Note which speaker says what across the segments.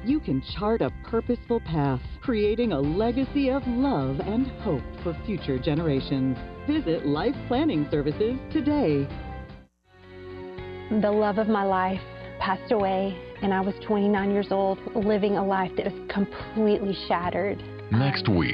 Speaker 1: you can chart a purposeful path, creating a legacy of love and hope for future generations. Visit Life Planning Services today.
Speaker 2: The love of my life passed away, and I was 29 years old, living a life that was completely shattered.
Speaker 3: Next week.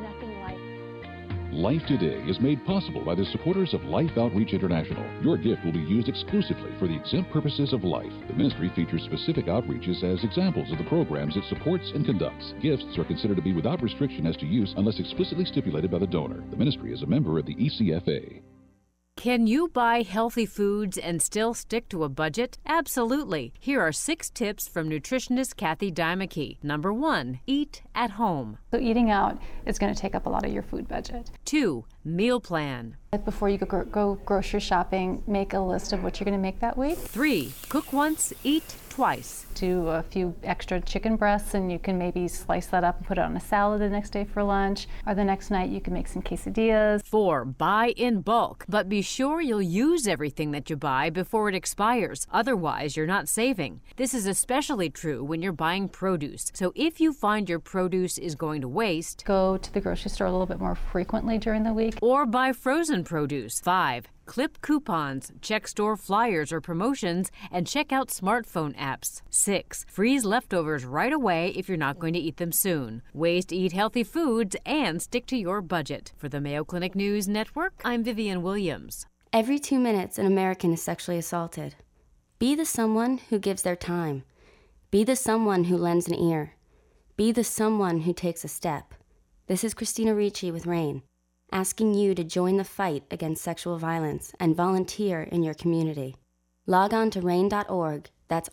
Speaker 4: Life Today is made possible by the supporters of Life Outreach International. Your gift will be used exclusively for the exempt purposes of life. The ministry features specific outreaches as examples of the programs it supports and conducts. Gifts are considered to be without restriction as to use unless explicitly stipulated by the donor. The ministry is a member of the ECFA.
Speaker 5: Can you buy healthy foods and still stick to a budget? Absolutely. Here are 6 tips from nutritionist Kathy Dymeke. Number 1, eat at home.
Speaker 6: So eating out is going to take up a lot of your food budget.
Speaker 5: 2, meal plan.
Speaker 6: Before you go grocery shopping, make a list of what you're going to make that week.
Speaker 5: 3, cook once, eat twice.
Speaker 6: Do a few extra chicken breasts, and you can maybe slice that up and put it on a salad the next day for lunch, or the next night you can make some quesadillas.
Speaker 5: 4, buy in bulk, but be sure you'll use everything that you buy before it expires. Otherwise, you're not saving. This is especially true when you're buying produce. So if you find your produce is going to waste,
Speaker 6: go to the grocery store a little bit more frequently during the week.
Speaker 5: Or buy frozen produce. 5, clip coupons, check store flyers or promotions, and check out smartphone apps. 6, freeze leftovers right away if you're not going to eat them soon. Ways to eat healthy foods and stick to your budget. For the Mayo Clinic News Network, I'm Vivian Williams.
Speaker 7: Every 2 minutes, an American is sexually assaulted. Be the someone who gives their time. Be the someone who lends an ear. Be the someone who takes a step. This is Christina Ricci with RAINN, asking you to join the fight against sexual violence and volunteer in your community. Log on to rainn.org, that's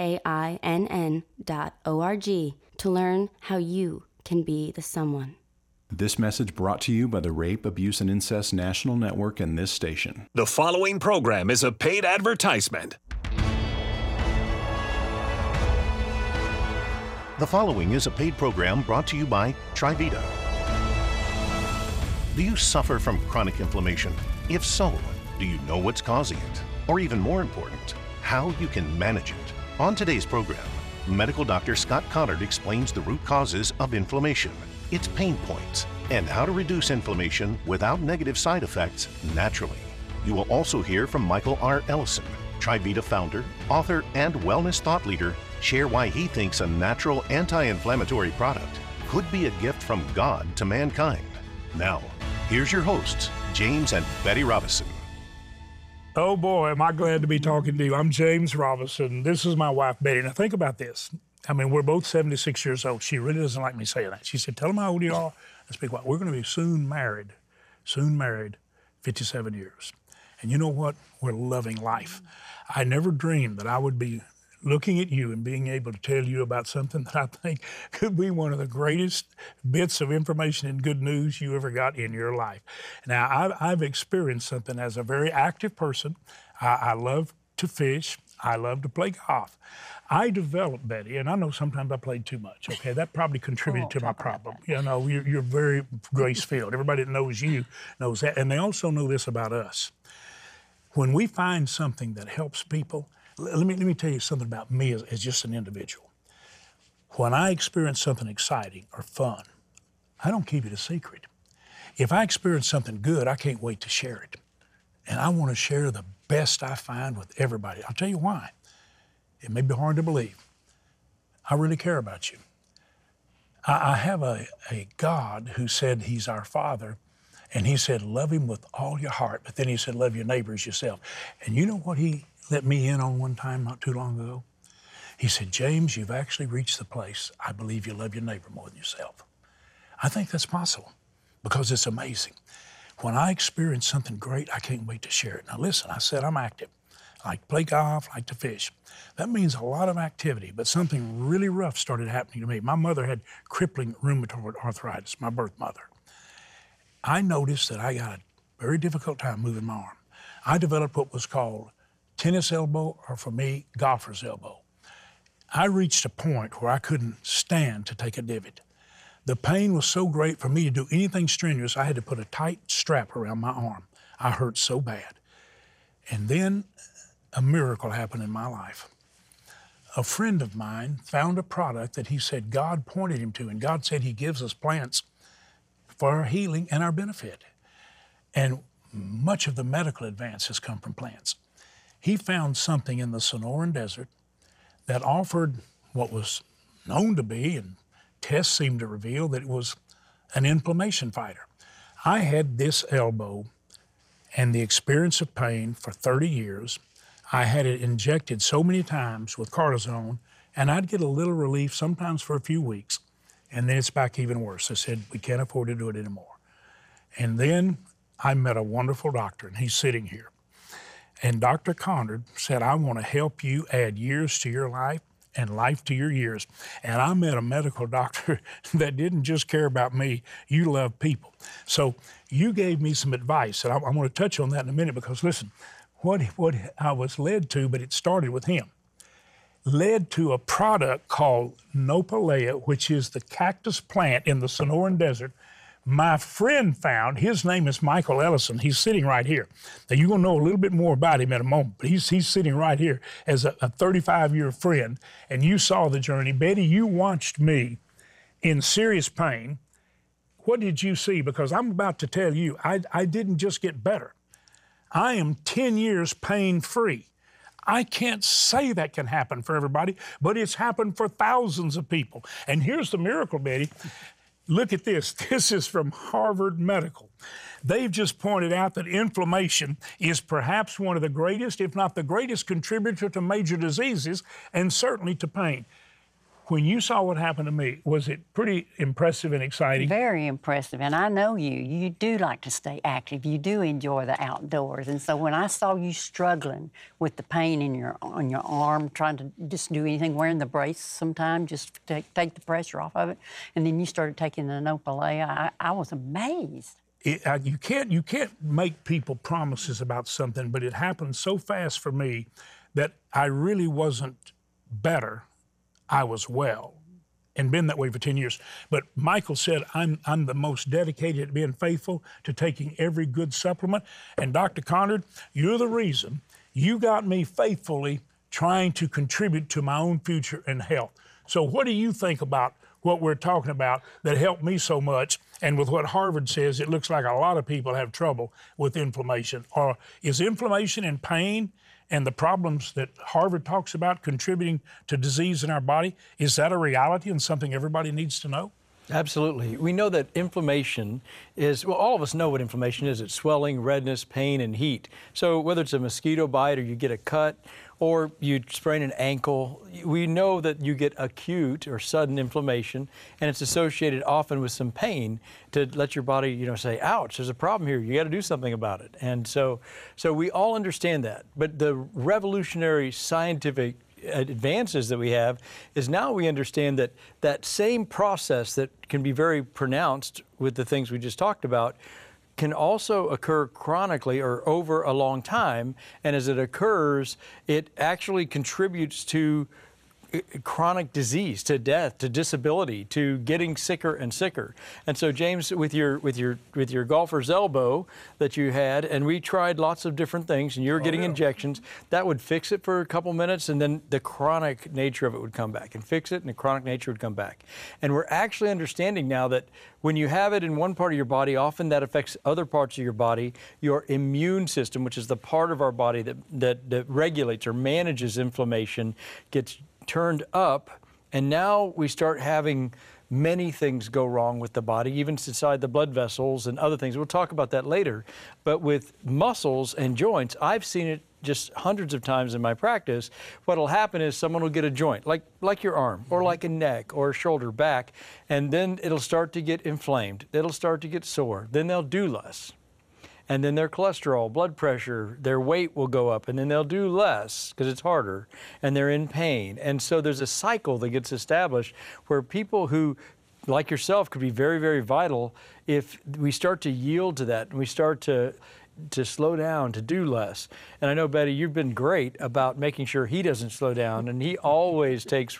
Speaker 7: RAINN.org, to learn how you can be the someone.
Speaker 8: This message brought to you by the Rape, Abuse, and Incest National Network and this station.
Speaker 9: The following program is a paid advertisement.
Speaker 10: The following is a paid program brought to you by Trivita. Do you suffer from chronic inflammation? If so, do you know what's causing it? Or even more important, how you can manage it? On today's program, medical doctor Scott Connard explains the root causes of inflammation, its pain points, and how to reduce inflammation without negative side effects naturally. You will also hear from Michael R. Ellison, Trivita founder, author, and wellness thought leader, share why he thinks a natural anti-inflammatory product could be a gift from God to mankind. Now, here's your hosts, James and Betty Robinson.
Speaker 11: Oh boy, am I glad to be talking to you. I'm James Robinson. This is my wife, Betty. Now think about this. I mean, we're both 76 years old. She really doesn't like me saying that. She said, tell them how old you are and speak what. We're going to be soon married, 57 years. And you know what? We're loving life. I never dreamed that I would be looking at you and being able to tell you about something that I think could be one of the greatest bits of information and good news you ever got in your life. Now, I've experienced something as a very active person. I love to fish. I love to play golf. I developed, Betty, and I know sometimes I played too much, okay? That probably contributed to my problem. You know, you're very grace-filled. Everybody that knows you knows that. And they also know this about us. When we find something that helps people, let me tell you something about me as just an individual. When I experience something exciting or fun, I don't keep it a secret. If I experience something good, I can't wait to share it. And I want to share the best I find with everybody. I'll tell you why. It may be hard to believe. I really care about you. I have a God who said he's our Father, and he said, love him with all your heart, but then he said, love your neighbor as yourself. And you know what he let me in on one time not too long ago? He said, James, you've actually reached the place I believe you love your neighbor more than yourself. I think that's possible because it's amazing. When I experience something great, I can't wait to share it. Now listen, I said I'm active. I like to play golf, I like to fish. That means a lot of activity, but something really rough started happening to me. My mother had crippling rheumatoid arthritis, my birth mother. I noticed that I got a very difficult time moving my arm. I developed what was called tennis elbow, or for me, golfer's elbow. I reached a point where I couldn't stand to take a divot. The pain was so great for me to do anything strenuous, I had to put a tight strap around my arm. I hurt so bad. And then a miracle happened in my life. a friend of mine found a product that he said God pointed him to, and God said he gives us plants for our healing and our benefit. And much of the medical advance has come from plants. He found something in the Sonoran Desert that offered what was known to be, and tests seemed to reveal that it was an inflammation fighter. I had this elbow and the experience of pain for 30 years. I had it injected so many times with cortisone, and I'd get a little relief sometimes for a few weeks, and then it's back even worse. I said, we can't afford to do it anymore. And then I met a wonderful doctor, and he's sitting here. And Dr. Conard said, I want to help you add years to your life and life to your years. And I met a medical doctor that didn't just care about me. You love people. So you gave me some advice, and I'm going to touch on that in a minute, because listen, what I was led to, but it started with him, led to a product called Nopalea, which is the cactus plant in the Sonoran Desert. My friend found, his name is Michael Ellison. He's sitting right here. Now, you're going to know a little bit more about him in a moment, but he's sitting right here as a 35-year friend, and you saw the journey. Betty, you watched me in serious pain. What did you see? Because I'm about to tell you, I didn't just get better. I am 10 years pain-free. I can't say that can happen for everybody, but it's happened for thousands of people. And here's the miracle, Betty. Look at this. This is from Harvard Medical. They've just pointed out that inflammation is perhaps one of the greatest, if not the greatest, contributor to major diseases and certainly to pain. When you saw what happened to me, was it pretty impressive and exciting?
Speaker 3: Very impressive, and I know you. You do like to stay active. You do enjoy the outdoors, and so when I saw you struggling with the pain on your arm, trying to just do anything, wearing the brace sometimes, just take the pressure off of it, and then you started taking the Nopalea, I was amazed.
Speaker 11: You can't make people promises about something, but it happened so fast for me that I really wasn't better. I was well, and been that way for 10 years. But Michael said, I'm the most dedicated at being faithful to taking every good supplement. And Dr. Conard, you're the reason you got me faithfully trying to contribute to my own future and health. So what do you think about what we're talking about that helped me so much? And with what Harvard says, it looks like a lot of people have trouble with inflammation. Or is inflammation and pain and the problems that Harvard talks about contributing to disease in our body, is that a reality and something everybody needs to know?
Speaker 12: Absolutely. We know that inflammation is, well, all of us know what inflammation is. It's swelling, redness, pain, and heat. So whether it's a mosquito bite or you get a cut or you sprain an ankle, we know that you get acute or sudden inflammation, and it's associated often with some pain to let your body, say, ouch, there's a problem here. You got to do something about it. And so we all understand that. But the revolutionary scientific advances that we have is now we understand that that same process that can be very pronounced with the things we just talked about can also occur chronically or over a long time, and as it occurs, it actually contributes to chronic disease, to death, to disability, to getting sicker and sicker. And so, James, with your golfer's elbow that you had, and we tried lots of different things, and you were getting injections, that would fix it for a couple minutes, and then the chronic nature of it would come back, and fix it, and the chronic nature would come back. And we're actually understanding now that when you have it in one part of your body, often that affects other parts of your body. Your immune system, which is the part of our body that regulates or manages inflammation, gets turned up, and now we start having many things go wrong with the body, even inside the blood vessels and other things. We'll talk about that later. But with muscles and joints, I've seen it just hundreds of times in my practice. What'll happen is someone will get a joint, like your arm, or like a neck, or a shoulder, back, and then it'll start to get inflamed. It'll start to get sore. Then they'll do less. And then their cholesterol, blood pressure, their weight will go up, and then they'll do less because it's harder, and they're in pain. And so there's a cycle that gets established where people who, like yourself, could be very, very vital, if we start to yield to that and we start to slow down, to do less. And I know, Betty, you've been great about making sure he doesn't slow down, and he always takes